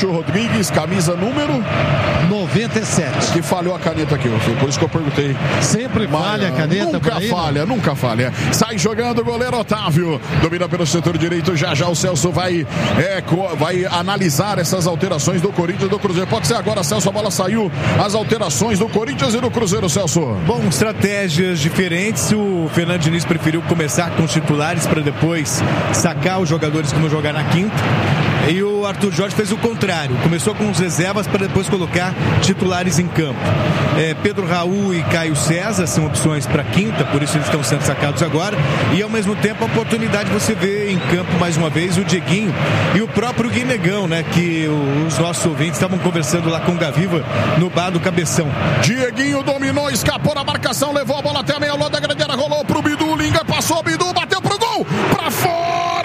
Lúcio Rodrigues, camisa número 97. Que falhou a caneta aqui, por isso que eu perguntei. Sempre falha a caneta. Nunca falha. Sai jogando o goleiro Otávio. Domina pelo setor direito. Já o Celso vai analisar essas alterações do Corinthians e do Cruzeiro. Pode ser agora, Celso, a bola saiu. As alterações do Corinthians e do Cruzeiro, Celso. Bom, estratégias diferentes. O Fernando Diniz preferiu começar com os titulares para depois sacar os jogadores que vão jogar na quinta. E o Arthur Jorge fez o contrário. Começou com os reservas para depois colocar titulares em campo. Pedro Raul e Caio César são opções para quinta, por isso eles estão sendo sacados agora. E ao mesmo tempo a oportunidade de você ver em campo mais uma vez o Dieguinho e o próprio Guinegão, né? Que os nossos ouvintes estavam conversando lá com o Gaviva no bar do Cabeção. Dieguinho dominou, escapou da marcação, levou a bola até a meia lua da grande área, rolou pro Bidu, Linga passou, o Bidu bateu pro gol, pra fora!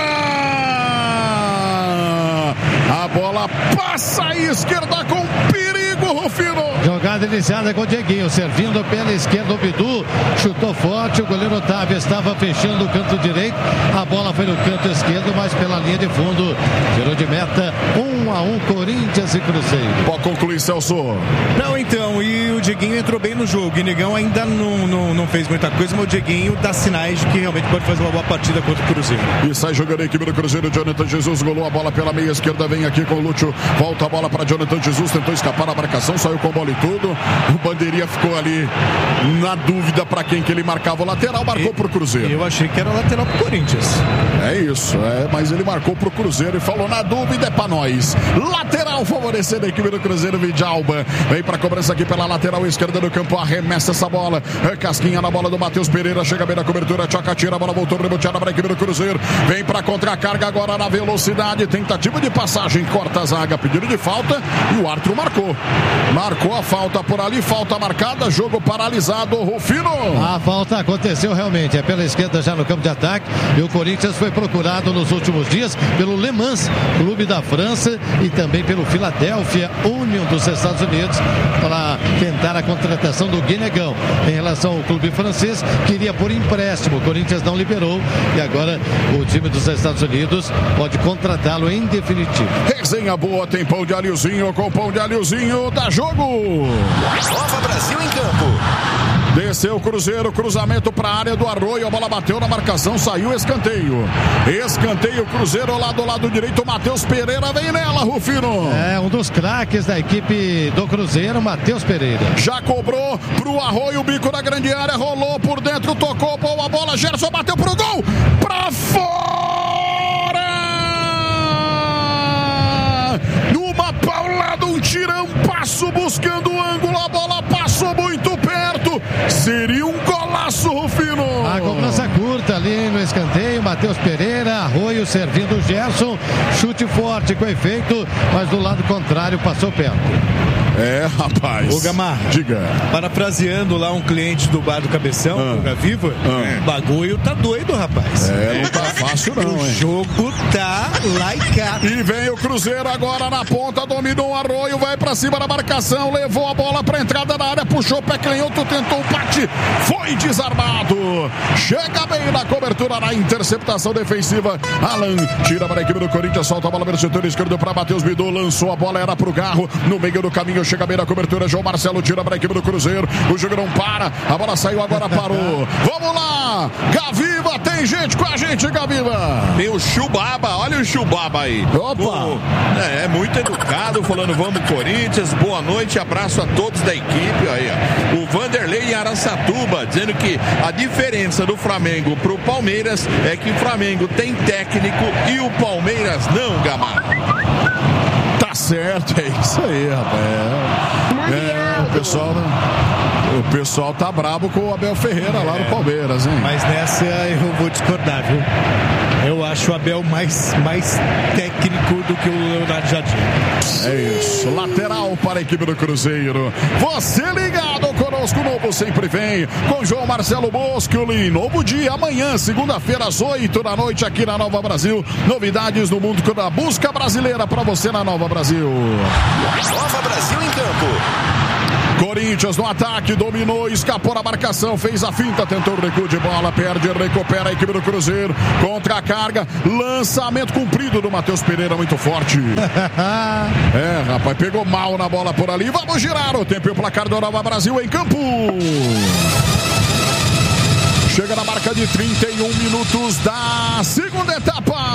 A bola passa à esquerda com perigo, Rufino. Jogada iniciada com o Dieguinho, servindo pela esquerda o Bidu, chutou forte, o goleiro Otávio estava fechando o canto direito, a bola foi no canto esquerdo, mas pela linha de fundo, tirou de meta, 1-1 Corinthians e Cruzeiro. Pode concluir, Celso. Não, então, e o Dieguinho entrou bem no jogo, o Guinegão ainda não fez muita coisa, mas o Dieguinho dá sinais de que realmente pode fazer uma boa partida contra o Cruzeiro. E sai jogando a equipe do Cruzeiro, Jonathan Jesus golou a bola pela meia esquerda, vem aqui com o Lúcio, volta a bola para Jonathan Jesus, tentou escapar da marcação, saiu com a bola e tudo, o Bandeirinha ficou ali na dúvida para quem que ele marcava, o lateral marcou pro Cruzeiro. Eu achei que era lateral pro Corinthians. É isso, mas ele marcou pro Cruzeiro e falou, na dúvida é pra nós. Lateral favorecendo a equipe do Cruzeiro, Vidalba, vem pra cobrança aqui pela lateral esquerda do campo, arremessa essa bola, casquinha na bola do Matheus Pereira, chega bem na cobertura, Tchoca tira, a bola voltou reboteada para a equipe do Cruzeiro, vem pra contra-carga agora na velocidade, tentativa de passagem, corta a zaga, pedido de falta e o árbitro marcou a falta por ali, falta marcada, jogo paralisado, Rufino. A falta aconteceu realmente, é pela esquerda já no campo de ataque, e o Corinthians foi procurado nos últimos dias pelo Le Mans, clube da França, e também pelo Philadelphia Union dos Estados Unidos, para tentar a contratação do Guinegão. Em relação ao clube francês, queria por empréstimo, o Corinthians não liberou, e agora o time dos Estados Unidos pode contratá-lo em definitivo. Resenha boa, tem pão de alhozinho, com pão de alhozinho, dá jogo! Nova Brasil em campo. Desceu o Cruzeiro, cruzamento para a área do Arroio, a bola bateu na marcação, saiu escanteio. Escanteio, Cruzeiro lá do lado direito, Matheus Pereira vem nela, Rufino. É, um dos craques da equipe do Cruzeiro, Matheus Pereira. Já cobrou pro Arroio, bico da grande área, rolou por dentro, tocou, boa a bola, Gerson bateu pro gol, pra fora! Numa paulada, um tirão, passo buscando o ângulo, a bola passou muito perto, seria um golaço, Rufino. A cobrança curta ali no escanteio, Matheus Pereira, Arroio servindo o Gerson, chute forte com efeito, mas do lado contrário passou perto. Rapaz. Ô, Gamarra, diga. Parafraseando lá um cliente do bar do Cabeção, o Gaviva, o bagulho tá doido, rapaz. Não tá fácil não, o jogo tá lá e cá. E vem o Cruzeiro agora na ponta, dominou o Arroio, vai pra cima da marcação, levou a bola pra entrada da área, puxou o pé canhoto, tentou o bate, foi desarmado. Chega bem na cobertura, na interceptação defensiva. Alan tira para a equipe do Corinthians, solta a bola pelo setor esquerdo pra Matheus Bidu, lançou a bola, era pro Garro, no meio do caminho, chega bem na cobertura, João Marcelo tira para a equipe do Cruzeiro, o jogo não para, a bola saiu, agora parou. Vamos lá, Gaviva, tem gente com a gente, Gaviva. Tem o Chubaba, olha o Chubaba aí. Opa! É muito educado, falando vamos Corinthians, boa noite, abraço a todos da equipe. Aí, ó. O Vanderlei em Araçatuba, dizendo que a diferença do Flamengo pro Palmeiras é que o Flamengo tem técnico e o Palmeiras não, Gamarra. Tá certo, é isso aí, rapaz. O pessoal tá brabo com o Abel Ferreira lá no Palmeiras, hein? Mas nessa eu vou discordar, viu? Eu acho o Abel mais técnico do que o Leonardo Jardim. É isso, lateral para a equipe do Cruzeiro. Você ligado conosco, novo sempre vem, com João Marcelo Boscoli. Novo dia, amanhã, segunda-feira, às 8 da noite, aqui na Nova Brasil. Novidades no mundo da busca brasileira para você na Nova Brasil. Nova Brasil em campo. Corinthians no ataque, dominou, escapou na marcação, fez a finta, tentou o recuo de bola, perde, recupera a equipe do Cruzeiro, contra a carga, lançamento cumprido do Matheus Pereira, muito forte. Rapaz, pegou mal na bola por ali. Vamos girar o tempo e o placar do Nova Brasil em campo. Chega na marca de 31 minutos da segunda etapa.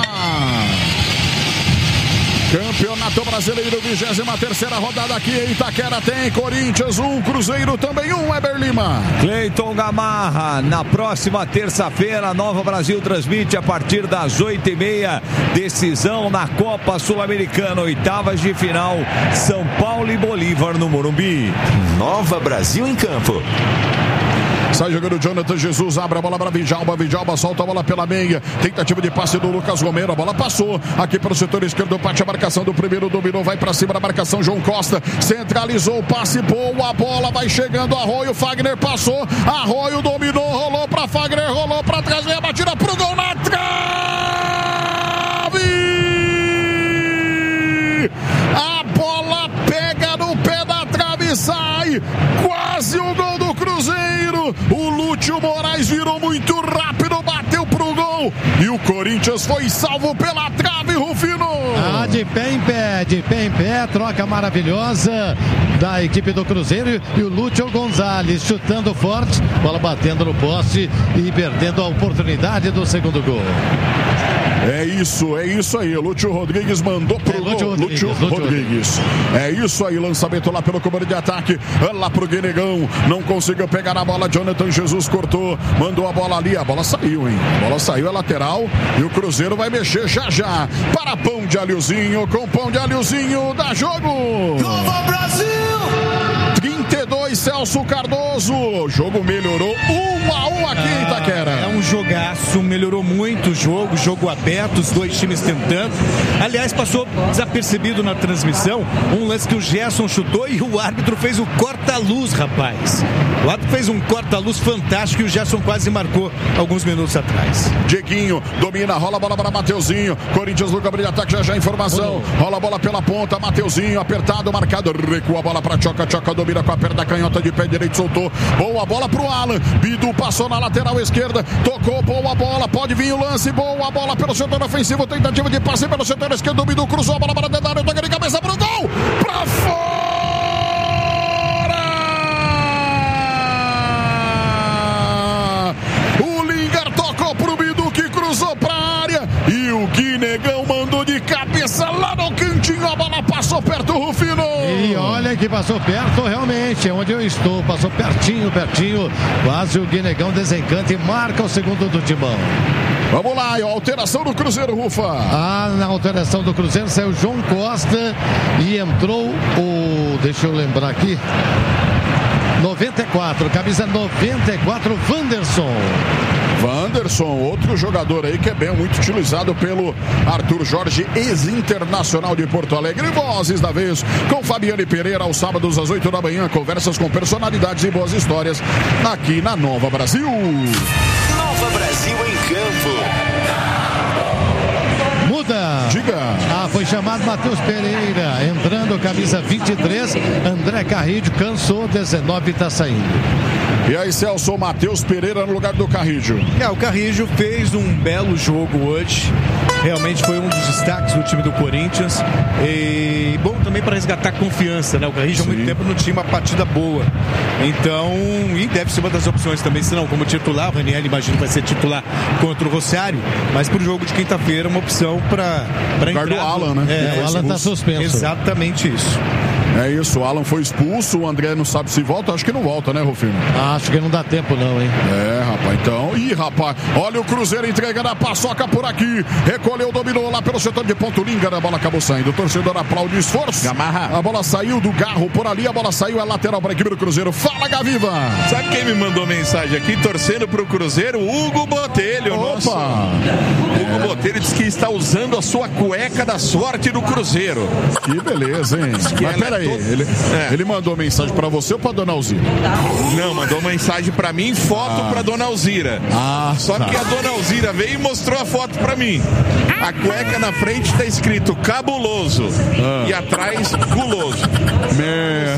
Campeonato Brasileiro, 23ª rodada aqui em Itaquera. Tem Corinthians 1, Cruzeiro também 1, Eber Lima. Cleiton Gamarra, na próxima terça-feira, Nova Brasil transmite a partir das 8h30, decisão na Copa Sul-Americana, oitavas de final, São Paulo e Bolívar no Morumbi. Nova Brasil em campo. Sai jogando o Jonathan Jesus, abre a bola para Vidjalba, Vidjalba solta a bola pela meia, tentativa de passe do Lucas Romero, a bola passou aqui pelo setor esquerdo, parte a marcação do primeiro, dominou, vai para cima da marcação, João Costa centralizou o passe, boa bola, vai chegando Arroio, Fagner passou, Arroio dominou, rolou para Fagner, rolou para trás, vem a batida pro gol na trave! A bola pega no pé da trave e sai, quase o gol do Cruzeiro. O Lúcio Moraes virou muito rápido, bateu pro gol e o Corinthians foi salvo pela trave, Rufino. De pé em pé, troca maravilhosa da equipe do Cruzeiro e o Lúcio Gonzalez chutando forte, bola batendo no poste e perdendo a oportunidade do segundo gol. É isso aí. Lúcio Rodrigues mandou pro gol. Lúcio Rodrigues. É isso aí, lançamento lá pelo comando de ataque. Lá pro Guinegão. Não conseguiu pegar a bola. Jonathan Jesus cortou. Mandou a bola ali. A bola saiu, hein? A bola saiu, é lateral. E o Cruzeiro vai mexer já. Para Pão de Alhozinho. Com Pão de Alhozinho, dá jogo. Nova Brasil! 32, Celso Cardoso. O jogo melhorou 1-1 aqui em Itaquera. É um jogaço, melhorou muito o jogo aberto, os dois times tentando. Aliás, passou desapercebido na transmissão um lance que o Gerson chutou e o árbitro fez o corta-luz, rapaz. O árbitro fez um corta-luz fantástico e o Gerson quase marcou alguns minutos atrás. Dieguinho domina, rola a bola para Mateuzinho. Corinthians no campo de ataque, já informação. Rola a bola pela ponta, Mateuzinho apertado, marcado, recua a bola para Tchoca, Tchoca domina com a perna canhota de pé direito, soltou. Boa bola pro Alan. Bidu passou na lateral esquerda, tocou, boa bola, pode vir o lance, boa bola pelo setor ofensivo, tentativa de passe pelo setor esquerdo, Bidu cruzou a bola para dentro da área, toca de cabeça pro gol, pra fora! O Lingard tocou pro Bidu que cruzou pra área e o Guinegão mandou de cabeça lá no cantinho, a bola passou perto, Rufino. E olha que passou perto realmente, onde eu estou, passou pertinho, quase o Guinegão desencanta e marca o segundo do Timão. Vamos lá, a alteração do Cruzeiro, Rufa. Na alteração do Cruzeiro saiu João Costa e entrou o, deixa eu lembrar aqui, 94, camisa 94, Wanderson, outro jogador aí que é bem muito utilizado pelo Arthur Jorge, ex-internacional de Porto Alegre. Vozes da vez com Fabiane Pereira aos sábados às 8 da manhã. Conversas com personalidades e boas histórias aqui na Nova Brasil. Nova Brasil em campo. Muda. Diga. Foi chamado Matheus Pereira, entrando camisa 23, André Carrilho cansou, 19 está saindo. E aí, Celso, Matheus Pereira no lugar do Carrillo. O Carrillo fez um belo jogo hoje. Realmente foi um dos destaques do time do Corinthians. E bom também para resgatar confiança, né? O Carrillo há muito tempo não tinha uma partida boa. Então, e deve ser uma das opções também, se não como titular. O Ranieri imagino que vai ser titular contra o Rosário. Mas para o jogo de quinta-feira, uma opção para entrar. Do Alan, né? O Alan está suspenso. Exatamente isso. É isso, o Alan foi expulso, o André não sabe se volta, acho que não volta, né, Rufino? Acho que não dá tempo não, hein? Rapaz, então, rapaz, olha o Cruzeiro entregando a paçoca por aqui, recolheu, dominou lá pelo setor de Ponto Lingard, a bola acabou saindo, o torcedor aplaude o esforço, Gamarra. A bola saiu do Garro por ali, a bola saiu, é lateral para a equipe do Cruzeiro, fala Gaviva! Sabe quem me mandou mensagem aqui, torcendo pro Cruzeiro? Hugo Botelho, nosso. Hugo Botelho diz que está usando a sua cueca da sorte do Cruzeiro. Que beleza, hein? Mas peraí. Ele mandou mensagem pra você ou pra Dona Alzira? Não, mandou mensagem pra mim, foto pra Dona Alzira. Só que a Dona Alzira veio e mostrou a foto pra mim. A cueca na frente tá escrito cabuloso e atrás guloso.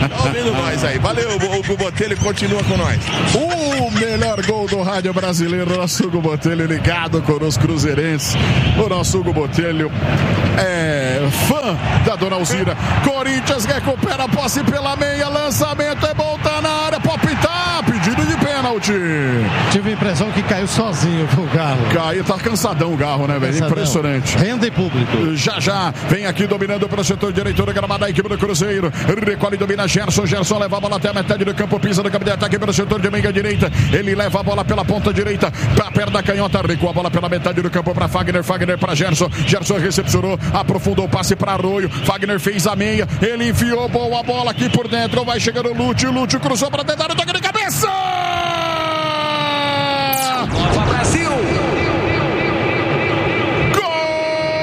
Tá ouvindo nós aí. Valeu, o Hugo Botelho continua com nós. O melhor gol do rádio brasileiro, nosso Hugo Botelho ligado com os cruzeirenses. O nosso Hugo Botelho é fã da Dona Alzira. Corinthians recupera a posse pela meia, lançamento é bom, tá na área, pode pintar, pedido de pênalti. Tive a impressão que caiu sozinho o Garro. Caiu, tá cansadão o Garro, né, velho? Impressionante. Renda e público. Já, vem aqui dominando para o setor direito do gramado, a equipe do Cruzeiro. Recolhe e domina Gerson leva a bola até a metade do campo, pisa no campo de ataque pelo setor de meia direita. Ele leva a bola pela ponta direita, pra perna canhota, recua a bola pela metade do campo para Fagner para Gerson recepcionou, aprofundou o passe para Arroio. Fagner fez a meia, ele enfiou boa bola aqui por dentro, vai chegando o Lúcio cruzou para tentar o toque de cabeça!